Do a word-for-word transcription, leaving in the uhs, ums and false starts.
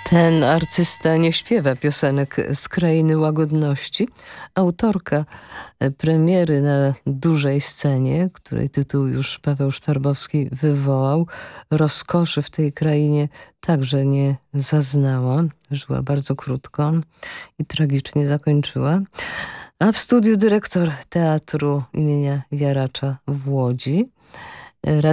Ten artysta nie śpiewa piosenek z krainy łagodności. Autorka premiery na dużej scenie, której tytuł już Paweł Sztarbowski wywołał, rozkoszy w tej krainie także nie zaznała. Żyła bardzo krótko i tragicznie zakończyła. A w studiu dyrektor Teatru imienia Jaracza w Łodzi.